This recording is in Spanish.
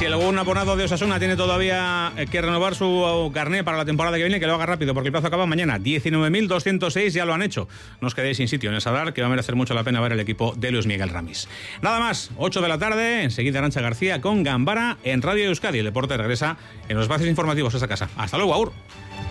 si algún abonado de Osasuna tiene todavía que renovar su carné para la temporada que viene, que lo haga rápido, porque el plazo acaba mañana. 19.206 ya lo han hecho. No os quedéis sin sitio en el Sadar, que va a merecer mucho la pena ver el equipo de Luis Miguel Ramis. Nada más, 8 de la tarde, enseguida Arantxa García con Gambara en Radio Euskadi. El deporte regresa en los espacios informativos a esta casa. Hasta luego, aur.